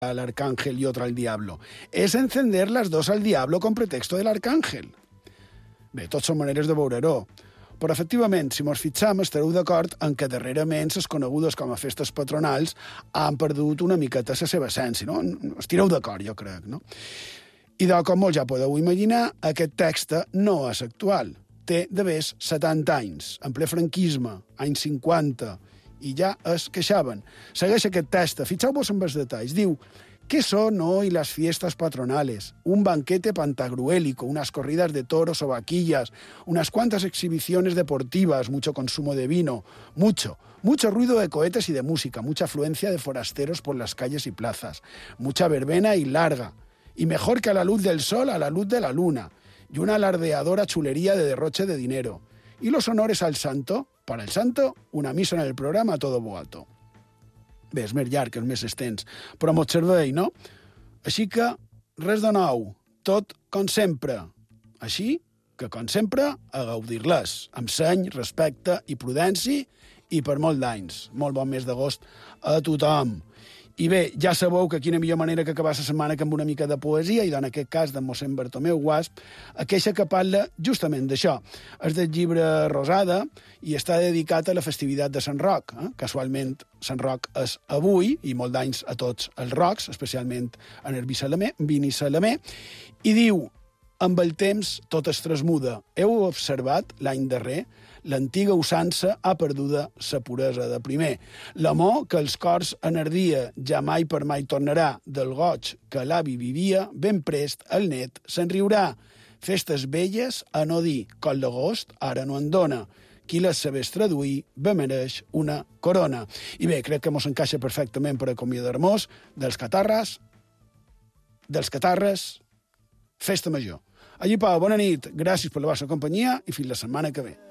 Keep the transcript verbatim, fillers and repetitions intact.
al arcángel y otra al diablo. És encender les dos al diablo con pretexto de l'arcàngel. Bé, tots són maneres de veure-ho. Però, efectivament, si mos fixam, estareu d'acord en que darrerament les conegudes com a festes patronals han perdut una miqueta la seva essència, no? Estireu d'acord, jo crec, no? I de com molts ja podeu imaginar, aquest text no és actual. Té de més setanta anys, en ple franquisme, anys cinquanta, i ja es queixaven. Segueix aquest text, fixeu-vos en els detalls. Diu: ¿qué son hoy las fiestas patronales? Un banquete pantagruélico, unas corridas de toros o vaquillas, unas cuantas exhibiciones deportivas, mucho consumo de vino, mucho, mucho ruido de cohetes y de música, mucha afluencia de forasteros por las calles y plazas, mucha verbena y larga, y mejor que a la luz del sol, a la luz de la luna, y una alardeadora chulería de derroche de dinero. Y los honores al santo, para el santo, una misa en el programa a todo boato. Bé, és més llarg, és més extens, però mos servei, no? Així que, res de nou, tot com sempre. Així que, com sempre, a gaudir-les, amb seny, respecte i prudència, i per molt d'anys. Molt bon mes d'agost a tothom. I bé, ja sabeu que quina millor manera que acabar la setmana que amb una mica de poesia, i en aquest cas de mossèn Bartomeu Guasp, aquella que parla justament d'això. És del llibre Rosada i està dedicat a la festivitat de Sant Roc. Eh? Casualment, Sant Roc és avui, i molt d'anys a tots els rocs, especialment en el Binissalamé, i diu: amb el temps tot es transmuda. Heu observat l'any darrer? L'antiga usança ha perduda sa puresa de primer. L'amor que els cors enardia ja mai per mai tornarà. Del goig que l'avi vivia, ben prest el net se'n riurà. Festes velles a no dir, com l'agost ara no en dona. Qui les sabés traduir bé mereix una corona. I bé, crec que mos encaixa perfectament per acomiadar-nos dels catarres, dels catarres, festa major. Allí, Pau, bona nit, gràcies per la vostra companyia i fins la setmana que ve.